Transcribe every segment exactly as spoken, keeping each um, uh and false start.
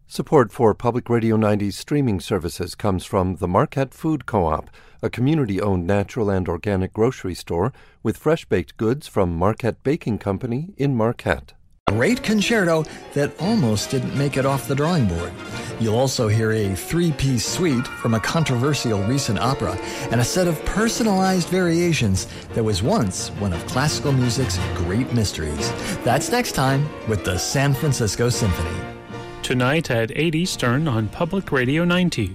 Support for Public Radio ninety's streaming services comes from the Marquette Food Co-op, a community-owned natural and organic grocery store with fresh-baked goods from Marquette Baking Company in Marquette. A great concerto that almost didn't make it off the drawing board. You'll also hear a three-piece suite from a controversial recent opera and a set of personalized variations that was once one of classical music's great mysteries. That's next time with the San Francisco Symphony. Tonight at eight Eastern on Public Radio ninety.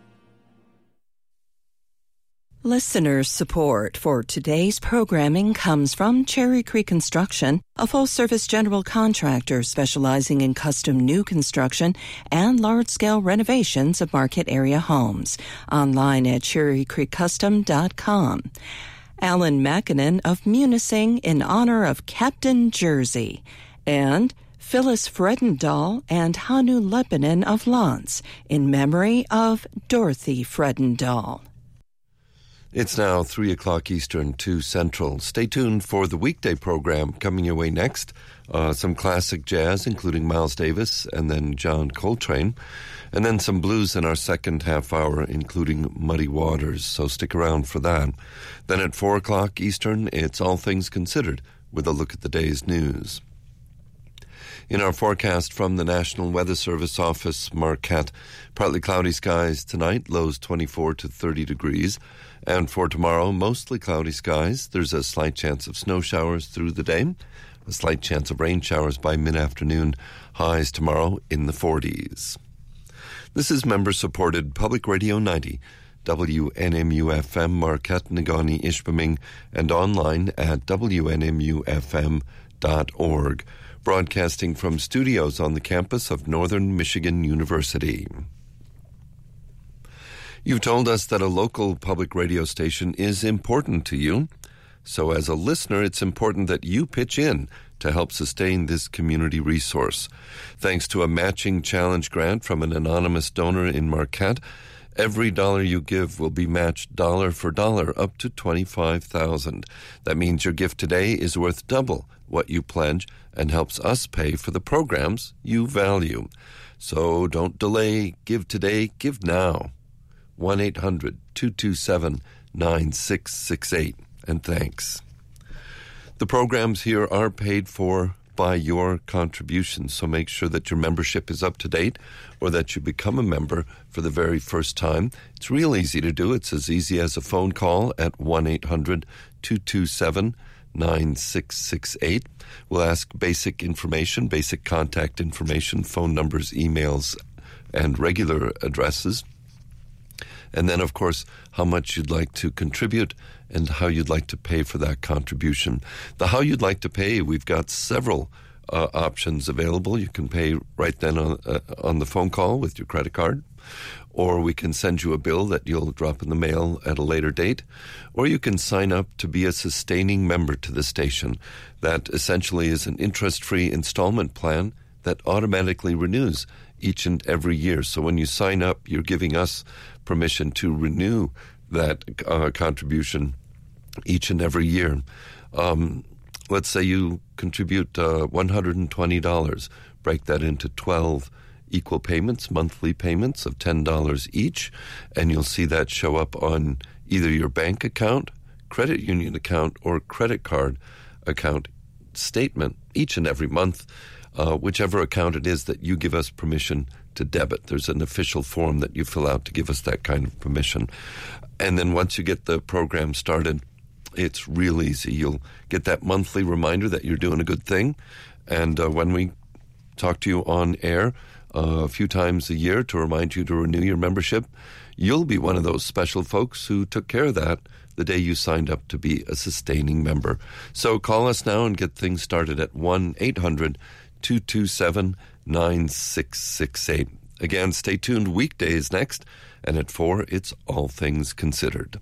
Listener support for today's programming comes from Cherry Creek Construction, a full-service general contractor specializing in custom new construction and large-scale renovations of market-area homes. Online at cherry creek custom dot com. Alan Mackinnon of Munising in honor of Captain Jersey. And Phyllis Fredendahl and Hanu Lebanon of Lance in memory of Dorothy Fredendahl. It's now three o'clock Eastern, two Central. Stay tuned for the weekday program coming your way next. Uh, some classic jazz, including Miles Davis and then John Coltrane. And then some blues in our second half hour, including Muddy Waters. So stick around for that. Then at four o'clock Eastern, it's All Things Considered with a look at the day's news. In our forecast from the National Weather Service office, Marquette, partly cloudy skies tonight, lows twenty-four to thirty degrees. And for tomorrow, mostly cloudy skies. There's a slight chance of snow showers through the day, a slight chance of rain showers by mid-afternoon, highs tomorrow in the forties. This is member-supported Public Radio ninety, W N M U F M, Marquette, Negaunee, Ishpeming, and online at W N M U F M dot org. Broadcasting from studios on the campus of Northern Michigan University. You've told us that a local public radio station is important to you. So as a listener, it's important that you pitch in to help sustain this community resource. Thanks to a matching challenge grant from an anonymous donor in Marquette, every dollar you give will be matched dollar for dollar up to twenty-five thousand dollars. That means your gift today is worth double what you pledge and helps us pay for the programs you value. So don't delay. Give today. Give now. one eight hundred two two seven nine six six eight. And thanks. The programs here are paid for by your contributions, so make sure that your membership is up to date or that you become a member for the very first time. It's real easy to do. It's as easy as a phone call at one eight hundred two two seven nine six six eight. We'll ask basic information, basic contact information, phone numbers, emails, and regular addresses. And then, of course, how much you'd like to contribute and how you'd like to pay for that contribution. The how you'd like to pay, we've got several uh, options available. You can pay right then on, uh, on the phone call with your credit card, or we can send you a bill that you'll drop in the mail at a later date, or you can sign up to be a sustaining member to the station. That essentially is an interest-free installment plan that automatically renews each and every year. So when you sign up, you're giving us permission to renew that uh, contribution each and every year. Um, let's say you contribute uh, one hundred twenty dollars. Break that into twelve equal payments, monthly payments of ten dollars each, and you'll see that show up on either your bank account, credit union account, or credit card account statement each and every month, uh, whichever account it is that you give us permission to debit. There's an official form that you fill out to give us that kind of permission. And then once you get the program started, it's real easy. You'll get that monthly reminder that you're doing a good thing. And uh, when we talk to you on air uh, a few times a year to remind you to renew your membership, you'll be one of those special folks who took care of that the day you signed up to be a sustaining member. So call us now and get things started at one eight hundred two two seven nine six six eight. Again, stay tuned. Weekdays next, and at four, it's All Things Considered.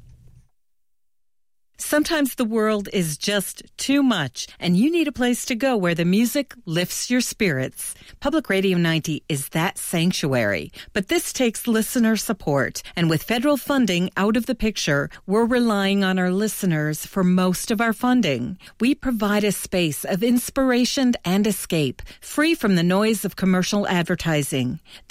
Sometimes the world is just too much, and you need a place to go where the music lifts your spirits. Public Radio ninety is that sanctuary, but this takes listener support, and with federal funding out of the picture, we're relying on our listeners for most of our funding. We provide a space of inspiration and escape, free from the noise of commercial advertising.